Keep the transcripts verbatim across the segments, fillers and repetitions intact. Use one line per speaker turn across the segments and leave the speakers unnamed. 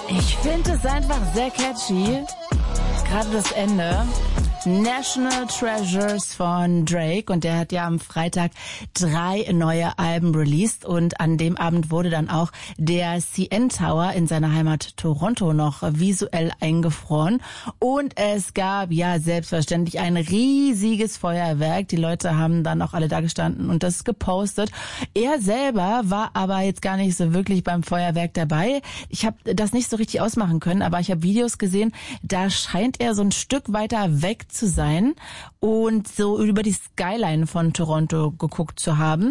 Ich finde es einfach sehr catchy. Gerade das Ende. National Treasures von Drake, und der hat ja am Freitag drei neue Alben released, und an dem Abend wurde dann auch der C N Tower in seiner Heimat Toronto noch visuell eingefroren, und es gab ja selbstverständlich ein riesiges Feuerwerk. Die Leute haben dann auch alle da gestanden und das gepostet. Er selber war aber jetzt gar nicht so wirklich beim Feuerwerk dabei. Ich habe das nicht so richtig ausmachen können, aber ich habe Videos gesehen, da scheint er so ein Stück weiter weg zu sein und so über die Skyline von Toronto geguckt zu haben.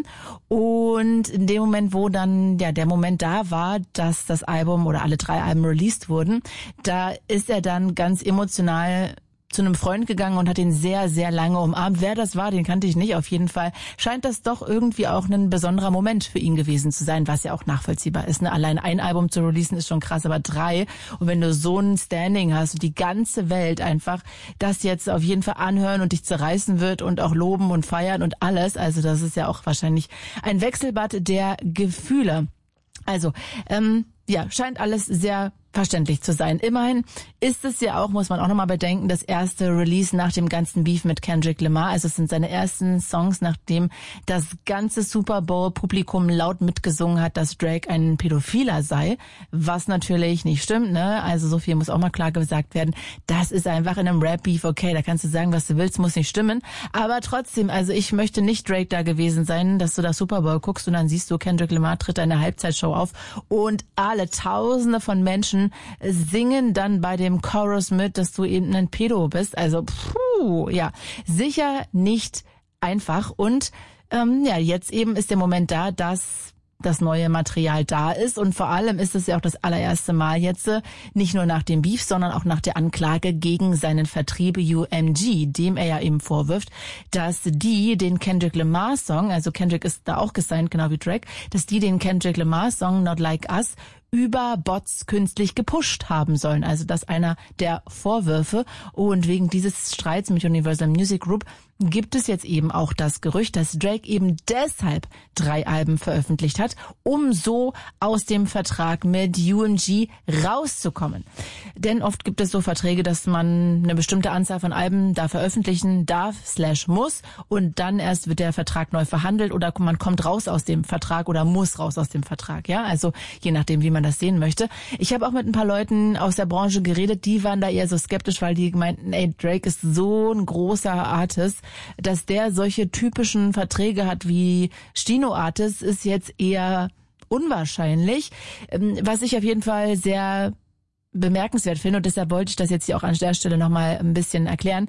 Und in dem Moment, wo dann ja der Moment da war, dass das Album oder alle drei Alben released wurden, da ist er dann ganz emotional zu einem Freund gegangen und hat ihn sehr, sehr lange umarmt. Wer das war, den kannte ich nicht. Auf jeden Fall scheint das doch irgendwie auch ein besonderer Moment für ihn gewesen zu sein, was ja auch nachvollziehbar ist. Ne? Allein ein Album zu releasen ist schon krass, aber drei. Und wenn du so ein Standing hast und die ganze Welt einfach das jetzt auf jeden Fall anhören und dich zerreißen wird und auch loben und feiern und alles, also das ist ja auch wahrscheinlich ein Wechselbad der Gefühle. Also, ähm, ja, scheint alles sehr verständlich zu sein. Immerhin ist es ja auch, muss man auch nochmal bedenken, das erste Release nach dem ganzen Beef mit Kendrick Lamar. Also es sind seine ersten Songs, nachdem das ganze Super Bowl-Publikum laut mitgesungen hat, dass Drake ein Pädophiler sei, was natürlich nicht stimmt, ne? Also so viel muss auch mal klar gesagt werden. Das ist einfach in einem Rap-Beef, okay, da kannst du sagen, was du willst, muss nicht stimmen. Aber trotzdem, also ich möchte nicht Drake da gewesen sein, dass du das Super Bowl guckst und dann siehst du, Kendrick Lamar tritt eine Halbzeitshow auf und alle Tausende von Menschen singen dann bei dem Chorus mit, dass du eben ein Pädo bist. Also, puh, ja, sicher nicht einfach. Und ähm, ja, jetzt eben ist der Moment da, dass das neue Material da ist, und vor allem ist es ja auch das allererste Mal jetzt, nicht nur nach dem Beef, sondern auch nach der Anklage gegen seinen Vertrieb U M G, dem er ja eben vorwirft, dass die den Kendrick Lamar Song, also Kendrick ist da auch gesigned, genau wie Drake, dass die den Kendrick Lamar Song Not Like Us über Bots künstlich gepusht haben sollen. Also das ist einer der Vorwürfe, und wegen dieses Streits mit Universal Music Group gibt es jetzt eben auch das Gerücht, dass Drake eben deshalb drei Alben veröffentlicht hat, um so aus dem Vertrag mit U M G rauszukommen. Denn oft gibt es so Verträge, dass man eine bestimmte Anzahl von Alben da veröffentlichen darf, slash muss, und dann erst wird der Vertrag neu verhandelt oder man kommt raus aus dem Vertrag oder muss raus aus dem Vertrag. Ja, also je nachdem, wie man das sehen möchte. Ich habe auch mit ein paar Leuten aus der Branche geredet, die waren da eher so skeptisch, weil die meinten, ey, Drake ist so ein großer Artist, dass der solche typischen Verträge hat wie Stino-Artists, ist jetzt eher unwahrscheinlich. Was ich auf jeden Fall sehr bemerkenswert finde, und deshalb wollte ich das jetzt hier auch an der Stelle nochmal ein bisschen erklären.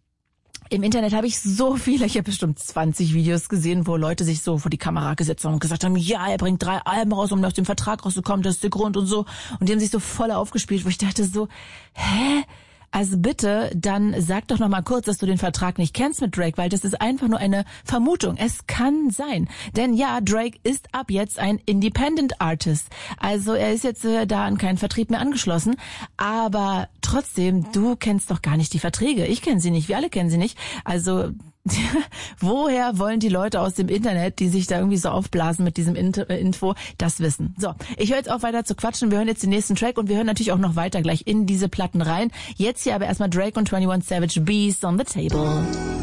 Im Internet habe ich so viele, ich habe bestimmt zwanzig Videos gesehen, wo Leute sich so vor die Kamera gesetzt haben und gesagt haben, ja, er bringt drei Alben raus, um aus dem Vertrag rauszukommen, das ist der Grund und so. Und die haben sich so voll aufgespielt, wo ich dachte so, hä? Also bitte, dann sag doch noch mal kurz, dass du den Vertrag nicht kennst mit Drake, weil das ist einfach nur eine Vermutung. Es kann sein. Denn ja, Drake ist ab jetzt ein Independent Artist. Also er ist jetzt äh, da an keinen Vertrieb mehr angeschlossen. Aber trotzdem, du kennst doch gar nicht die Verträge. Ich kenne sie nicht, wir alle kennen sie nicht. Also woher wollen die Leute aus dem Internet, die sich da irgendwie so aufblasen mit diesem Info, das wissen? So, ich höre jetzt auf weiter zu quatschen. Wir hören jetzt den nächsten Track und wir hören natürlich auch noch weiter gleich in diese Platten rein. Jetzt hier aber erstmal Drake und einundzwanzig Savage, Beast on the Table.